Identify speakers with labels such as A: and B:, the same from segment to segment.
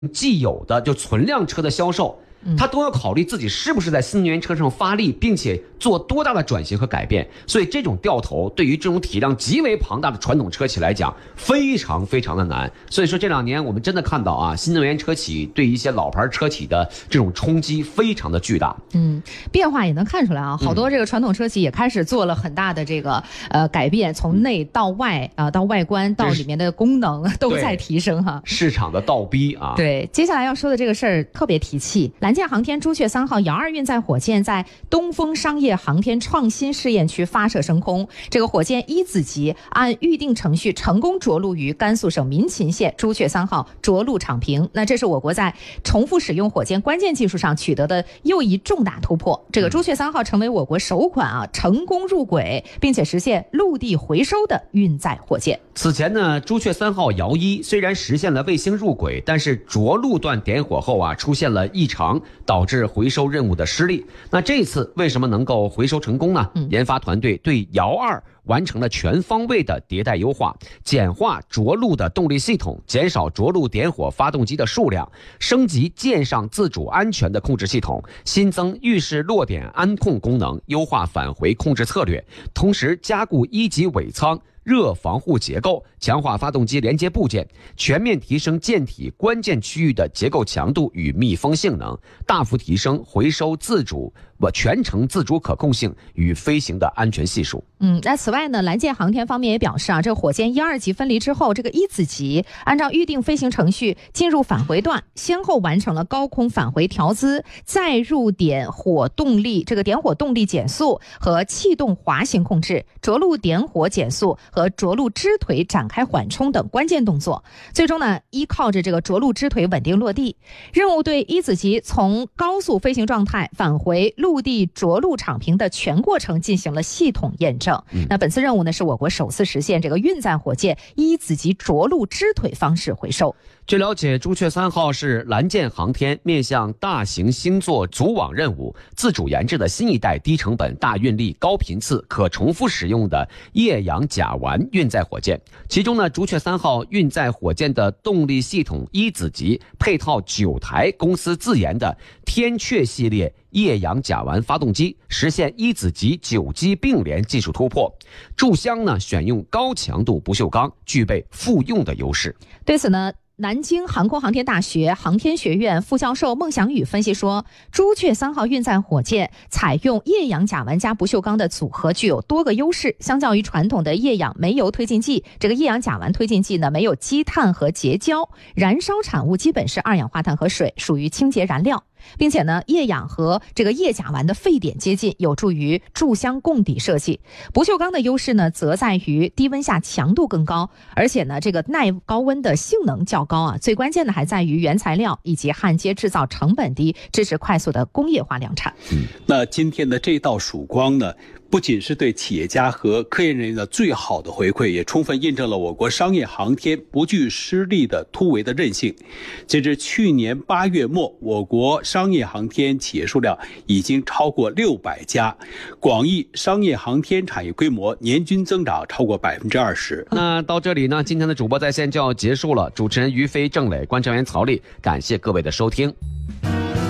A: 既有的就存量车的销售，他都要考虑自己是不是在新能源车上发力，并且做多大的转型和改变。所以这种掉头对于这种体量极为庞大的传统车企来讲，非常非常的难。所以说这2年我们真的看到啊，新能源车企对一些老牌车企的这种冲击非常的巨大。
B: 变化也能看出来啊，好多这个传统车企也开始做了很大的这个改变，从内到外到外观到里面的功能都在提升哈。
A: 市场的倒逼啊。
B: 对，接下来要说的这个事儿特别提气。蓝箭航天朱雀3号遥2运载火箭在东风商业航天创新试验区发射升空，这个火箭一子级按预定程序成功着陆于甘肃省民勤县朱雀3号着陆场坪。那这是我国在重复使用火箭关键技术上取得的又一重大突破。这个朱雀3号成为我国首款成功入轨并且实现陆地回收的运载火箭。
A: 此前呢，朱雀3号遥1虽然实现了卫星入轨，但是着陆段点火后出现了异常，导致回收任务的失利。那这次为什么能够回收成功呢？研发团队对遥2完成了全方位的迭代优化，简化着陆的动力系统，减少着陆点火发动机的数量，升级舰上自主安全的控制系统，新增预示落点安控功能，优化返回控制策略，同时加固1级尾舱热防护结构，强化发动机连接部件，全面提升舰体关键区域的结构强度与密封性能，大幅提升回收自主全程自主可控性与飞行的安全系数。
B: 那此外呢，蓝箭航天方面也表示这个火箭1、2级分离之后，这个一子级按照预定飞行程序进入返回段，先后完成了高空返回调姿、再入点火动力点火动力减速和气动滑行控制、着陆点火减速和着陆支腿展开缓冲等关键动作。最终呢，依靠着这个着陆支腿稳定落地，任务对一子级从高速飞行状态返回陆地着陆场坪的全过程进行了系统验证。那本次任务呢，是我国首次实现这个运载火箭一子级着陆支腿方式回收。
A: 据了解，朱雀3号是蓝箭航天面向大型星座组网任务自主研制的新一代低成本、大运力、高频次、可重复使用的液氧甲烷运载火箭。其中呢，朱雀3号运载火箭的动力系统一子级配套9台公司自研的天阙系列液氧甲烷发动机，实现一子级9机并联技术突破。柱箱呢，选用高强度不锈钢，具备复用的优势。
B: 对此呢，南京航空航天大学航天学院副教授孟祥宇分析说，朱雀3号运载火箭采用液氧甲烷加不锈钢的组合具有多个优势，相较于传统的液氧煤油推进剂，这个液氧甲烷推进剂呢没有积碳和结焦，燃烧产物基本是二氧化碳和水，属于清洁燃料。并且呢，液氧和这个液甲烷的沸点接近，有助于柱箱供底设计。不锈钢的优势呢，则在于低温下强度更高，而且呢，这个耐高温的性能较高最关键的还在于原材料以及焊接制造成本低，支持快速的工业化量产。
C: 那今天的这道曙光呢，不仅是对企业家和科研人员的最好的回馈，也充分印证了我国商业航天不惧失利的突围的韧性。截至去年8月末，我国商业航天企业数量已经超过600家，广义商业航天产业规模年均增长超过20%。
A: 那到这里呢，今天的主播在线就要结束了。主持人于飞、郑磊，观察员曹丽，感谢各位的收听。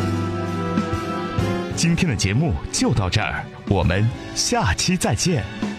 D: 今天的节目就到这儿，我们下期再见。